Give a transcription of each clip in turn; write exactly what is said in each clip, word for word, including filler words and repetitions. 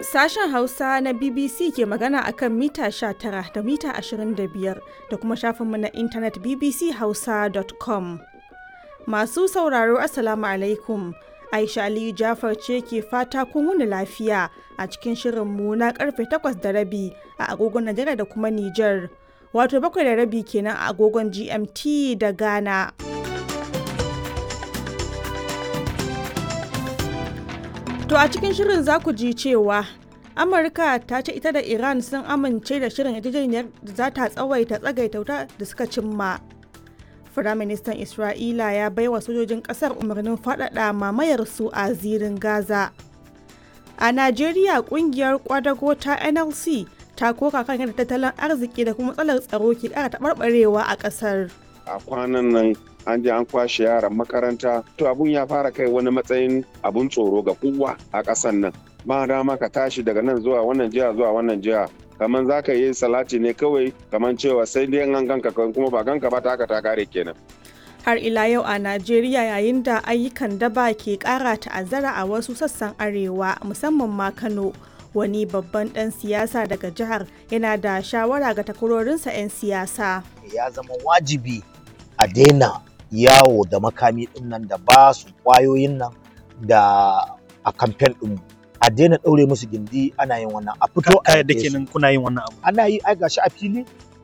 Sashen Hausa na B B C ke magana akan mita sha tara da mita ashirin da biyar da kuma shafinmu na intanet b b c hausa dot com. Masu sauraro Assalamu alaikum. Aisha Aliyu Jafar ce ke fata kun wuni lafiya a cikin shirinmu na karfe takwas da rabi a agogon Najeriya da kuma Nijar. Wato bakwai da rabi kenan a agogon G M T da Ghana. To a cikin shirin za ku ji cewa Amurka ta ce ita da Iran sun amince da shirin yarjejeniyar da za ta tsawaita tsagaita wuta da suka cimma. Firaministan Isra'ila ya baiwa sojojin ƙasar umarnin faɗaɗa mamayar su a zirin Gaza. A Najeriya ƙungiyar kwadago ta N L C ta koka kan yadda tattalin arziki da kuma matsalar tsaro ke ƙara taɓarɓarewa a ƙasar. A kwanan nan an je an kwashe yaran makaranta, to abun ya fara kai wani matsayin abun tsoro ga kowa a ƙasar nan. Ba dama ka tashi daga nan zuwa wannan jiha zuwa wannan jiha, kamar za ka yi salati ne kawai, kamar cewa sai dai an ganka kuma ba ganka ba ta haka ta kare kenan. Har ila yau a Najeriya yayin da ayyukan daba ke ƙara ta'azzara a wasu sassan arewa musamman ma Kano. Wani babban ɗan siyasa daga jihar yana da shawara ga takwarorinsa 'yan siyasa. Ya zama wajibi a daina yawo da makami ɗin nan da ba su ƙwayoyin nan da a kamfen ɗin, a daina ɗaure musu gindi ana yin wannan, a fito a yadda kenan kuna yin wannan abu. Ana yi ai gashi a fili.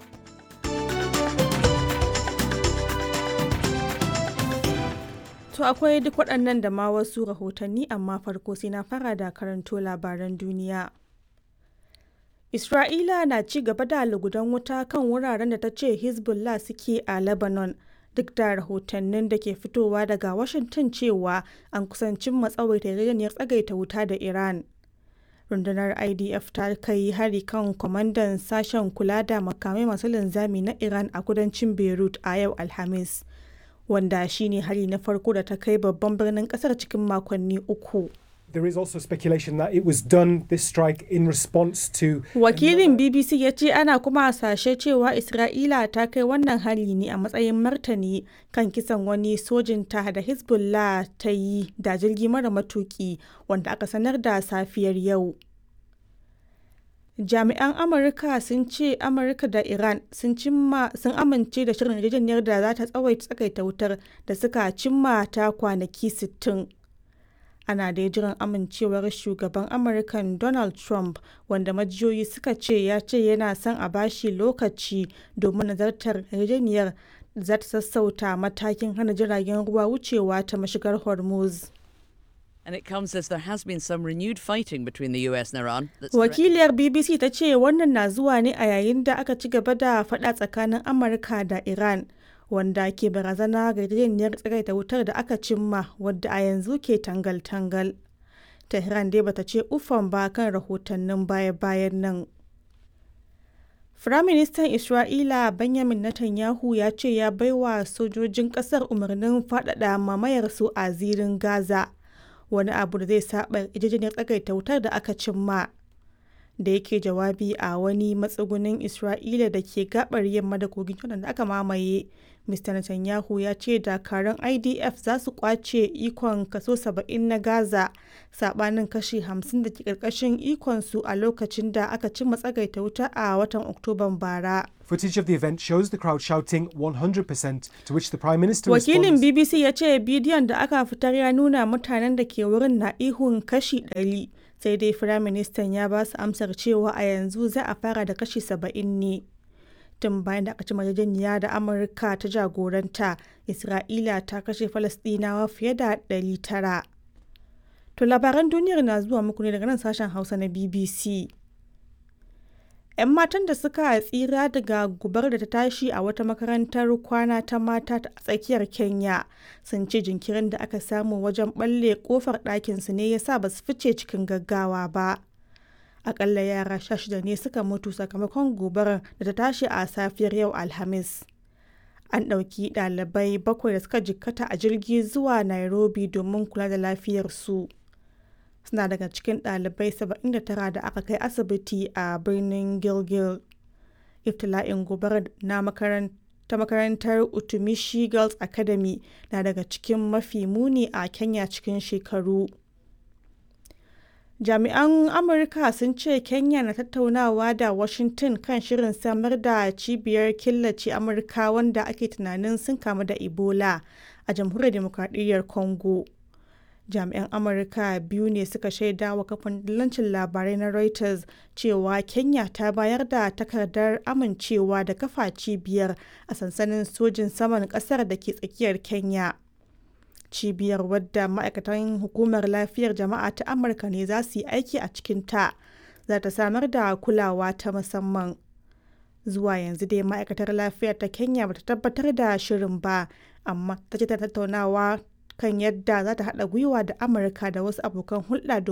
To akwai duk waɗannan da ma wasu rahotanni, amma farko sai na fara da karanto labaran duniya. Isra'ila na ci gaba da lugudan wuta kan wuraren da ta ce Hezbollah suke a Lebanon, duk da rahotannin da ke fitowa daga Washington cewa an kusancin matsawaita yarjejeniyar tsagaita wuta da Iran. Rundunar I D F ta kai hari kan kwamandan sashen kula da makamai masu linzami na Iran a kudancin Beirut a yau Alhamis, wanda shine hari na farko da ta kai babban birnin kasar cikin makonni uku. There is also speculation that it was done, this strike, in response to... Wakilin B B C ya ce ana kuma hasashe cewa Isra'ila ta kai wannan hari ne a matsayin martani kan kisan wani sojinta da Hezbollah ta yi da jirgi mara matuki wanda aka sanar da safiyar yau. Jami'an Amurka sun ce Amurka da Iran sun cimma sun amince da shirin yarjejeniyar da za ta tsawaita tsagaita wutar da suka cimma ta kwanaki sittin. Ana da jiran amincewar shugaban Amurkan Donald Trump, wanda majiyoyi suka ce ya ce yana son a bashi lokaci domin nazartar yarjejeniyar za ta sassauta matakin hana jiragen ruwa wucewa ta mashigar Hormuz. And it comes as there has been some renewed fighting between the U S and Iran. Wakiliyar B B C ta ce wannan na zuwa ne a yayin da aka ci gaba da faɗa tsakanin Amurka da Iran, wanda ke barazana ga yarjejeniyar tsagaita wutar da aka cimma, wadda a yanzu ke tangal-tangal. Tehran dai bata ce ufan ba kan rahotannin baya-bayan nan. Firaministan Isra'ila Benjamin Netanyahu ya ce ya baiwa sojojin ƙasar umarnin faɗaɗa mamayar su a zirin Gaza, wani abu da zai saɓa yarjejeniyar tsagaita wutar da aka cimma. Da yake jawabi a wani matsugunin Isra'ila da ke gabar yamma da kogin Jordan da aka mamaye, Mista Netanyahu ya ce dakarun I D F za su kwace ikon kaso saba'in na Gaza, sabanin kashi hamsin da ke karkashin ikonsu a lokacin da aka cimma tsagaita wuta a watan Oktoban bara. Footage of the event shows the crowd shouting one hundred percent, to which the Prime Minister responds. Wakilin B B C ya ce bidiyon da aka fitar ya nuna mutanen da ke wurin na ihun kashi ɗari, sai dai Firaministan ya ba su amsar cewa a yanzu za a fara da kashi saba'in ne. Tun bayan da aka ci yarjejeniya da Amurka ta jagoranta, Isra'ila ta kashe Falasɗinawa fiye da ɗari tara. To labaran duniyar na zuwa muku ne daga nan sashen Hausa na B B C. 'Yan matan da suka tsira daga gubar da ta tashi a wata makarantar kwana ta mata a tsakiyar Kenya sun ce jinkirin da aka samu wajen balle kofar ɗakinsu ne ya sa ba su fice cikin gaggawa ba. Akalla yara sha shida ne suka mutu sakamakon gobarar da ta tashi a safiyar yau Alhamis. An ɗauki ɗalibai bakwai da suka jikkata a jirgi zuwa Nairobi domin kula da lafiyarsu. Suna daga cikin ɗalibai saba'in da tara da aka kai asibiti a birnin Gilgil. Iftila'in gobarar na ta makarantar Utumishi Girls Academy na daga cikin mafi muni a Kenya cikin shekaru. Jami'an Amurka sun ce Kenya na tattaunawa da Washington kan shirin samar da cibiyar killace Amurka wanda ake tunanin sun kamu da Ebola a Jamhuriyar Dimokradiyyar Congo. Jami'an Amurka biyu ne suka shaida wa kafin dillancin labarai na Reuters cewa Kenya ta bayar da takardar amincewa da kafa cibiyar a sansanin sojin saman ƙasar da ke tsakiyar Kenya. Cibiyar, wadda ma'aikatan Hukumar Lafiyar Jama'a ta Amurka ne za su yi aiki a cikinta, za ta samar da kulawa ta musamman. Zuwa yanzu dai ma'aikatar lafiyar ta Kenya bata tabbatar da shirin ba, amma ta ce ta tattaunawa kan yadda za ta haɗa gwiwa da Amurka da wasu abokan hulɗa